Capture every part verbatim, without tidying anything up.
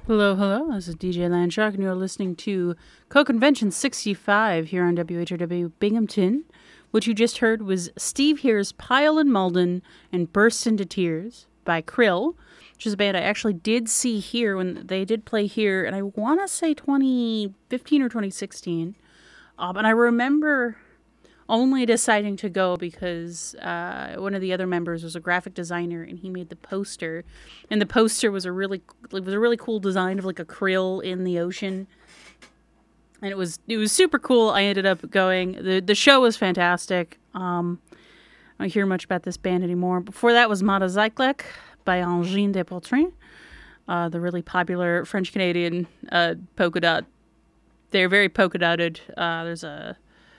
Hello, hello. This is D J Landshark, and you're listening to Co-Convention sixty-five here on W H R W Binghamton. What you just heard was Steve Here's Pile and Malden and Burst into Tears by Krill, which is a band I actually did see here when they did play here, and I want to say twenty fifteen or twenty sixteen. Um, and I remember only deciding to go because uh, one of the other members was a graphic designer, and he made the poster. And the poster was a really it was a really cool design of like a krill in the ocean, and it was it was super cool. I ended up going. the The show was fantastic. Um, I don't hear much about this band anymore. Before that was Motocyclette by Engine de Poitrine, uh, the really popular French Canadian uh, polka dot. They're very polka dotted. Uh, there's a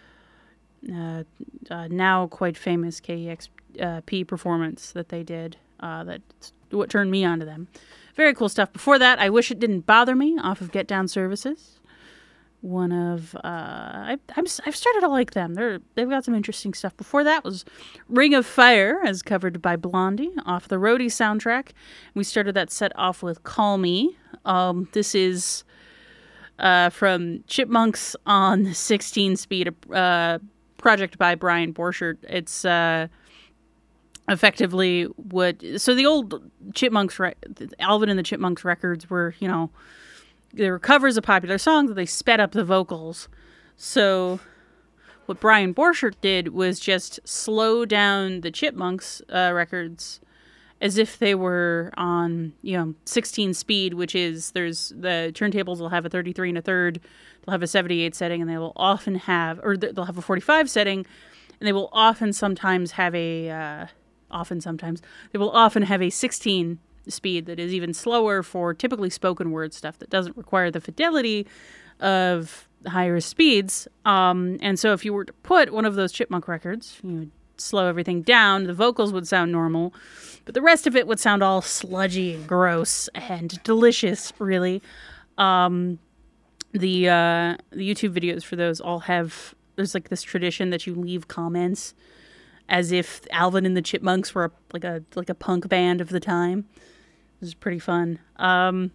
Uh, uh, now quite famous K E X P performance that they did. Uh, that's what turned me onto them. Very cool stuff. Before that, I Wish It Didn't Bother Me off of Get Down Services. One of uh, I, I'm I've started to like them. They're they've got some interesting stuff. Before that was Ring of Fire, as covered by Blondie off the Roadie soundtrack. We started that set off with Call Me. Um, this is uh, from Chipmunks on the sixteen speed. Uh, project by Brian Borchert. It's uh, effectively what... So the old Chipmunks... Re- Alvin and the Chipmunks records were, you know... They were covers of popular songs, but they sped up the vocals. So what Brian Borchert did was just slow down the Chipmunks uh, records as if they were on, you know, sixteen speed, which is... There's... The turntables will have a thirty-three and a third... They'll have a seventy-eight setting, and they will often have, or they'll have a forty-five setting, and they will often sometimes have a, uh, often sometimes, they will often have a sixteen speed that is even slower for typically spoken word stuff that doesn't require the fidelity of higher speeds. Um, and so if you were to put one of those Chipmunk records, you would slow everything down, the vocals would sound normal, but the rest of it would sound all sludgy and gross and delicious, really. Um... The uh, the YouTube videos for those all have, there's like this tradition that you leave comments as if Alvin and the Chipmunks were a, like a like a punk band of the time. This is pretty fun. Um,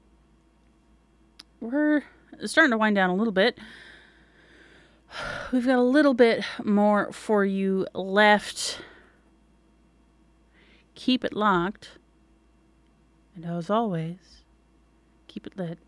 we're starting to wind down a little bit. We've got a little bit more for you left. Keep it locked. And as always, keep it lit.